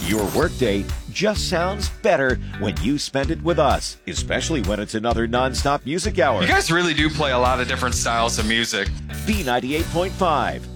Your workday just sounds better when you spend it with us, especially when it's another nonstop music hour. You guys really do play a lot of different styles of music. B98.5.